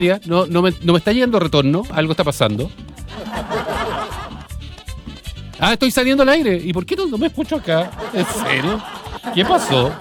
No me está llegando retorno. Algo está pasando. Estoy saliendo al aire. ¿Y por qué no me escucho acá? ¿En serio? ¿Qué pasó?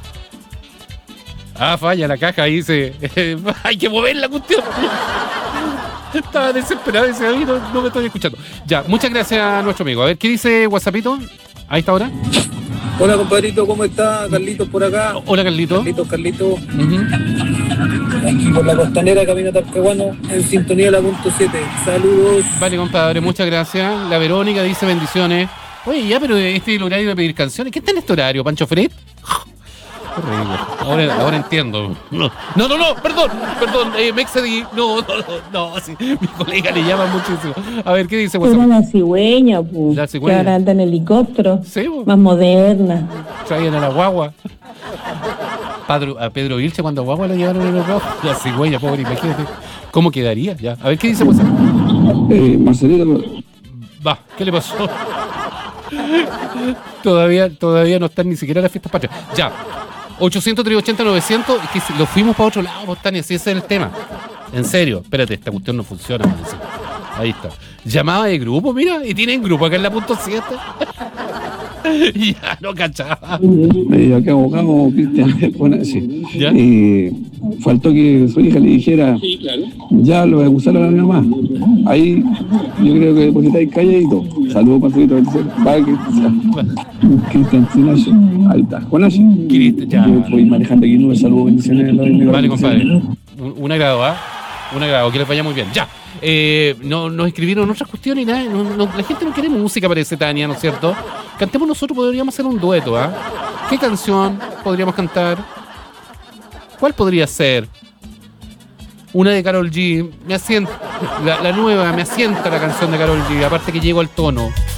Falla la caja ahí. Hay que mover la cuestión. Estaba desesperado. Dice, no me estoy escuchando. Ya, muchas gracias a nuestro amigo. A ver, ¿qué dice WhatsAppito? A esta hora. Hola, compadrito, ¿cómo está? Carlitos por acá. Hola, Carlito. Carlitos. Aquí por la costanera, camino a Talcahuano, en sintonía de la punto 7. Saludos. Vale, compadre, muchas gracias. La Verónica dice bendiciones. Oye, ya, pero este es el horario de pedir canciones. ¿Qué está en este horario, Pancho Fred? Horrible. Ahora entiendo. No, perdón, me excedí. No, sí, mi colega le llama muchísimo. A ver, ¿qué dice WhatsApp? Era la cigüeña, pues. La cigüeña. Que ahora anda en helicóptero. Sí, pues. Más moderna. Traían a la guagua. A Pedro Vilche cuando a guagua lo llevaron en el guagua. La cigüeña, pobre, imagínate. ¿Cómo quedaría? Ya. A ver, ¿qué dice WhatsApp? Marcelito. ¿Qué le pasó? Todavía no están ni siquiera las fiestas patrias. Ya. 800, 380, 900. Es que lo fuimos para otro lado, pues, Tania, si ese es el tema. En serio, espérate, esta cuestión no funciona. Ahí está. Llamada de grupo, mira, y tienen grupo acá en la punto 7. Ya, no cachaba. Me dijo que abogado Cristian, bueno, sí. ¿Ya? Y faltó que su hija le dijera, ya lo voy a acusar a la mamá. Ahí yo creo que depositáis calladito. Saludos para su hija. Cristian Sinache. Ahí está, con H. Ya. Yo voy manejando aquí, no me saludo, bendiciones. Vale, compadre. Un agrado, Un agrado, que les vaya muy bien. Ya. Nos escribieron otras cuestiones y nada. La gente no quiere música, parece, Tania, ¿no es cierto? Cantemos nosotros, podríamos hacer un dueto, ¿Qué canción podríamos cantar? ¿Cuál podría ser? Una de Karol G. Me asienta. La nueva, me asienta la canción de Karol G. Aparte que llego al tono.